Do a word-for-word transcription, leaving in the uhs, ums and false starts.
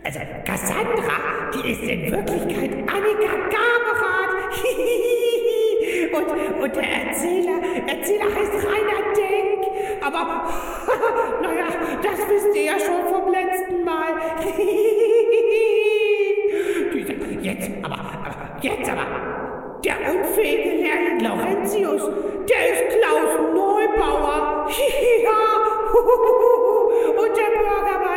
Also Cassandra, die ist in Wirklichkeit Annika Gaberat. und, und der Erzähler, Erzähler heißt Rainer Denk. Aber, naja, das wisst ihr ja schon vom letzten Mal.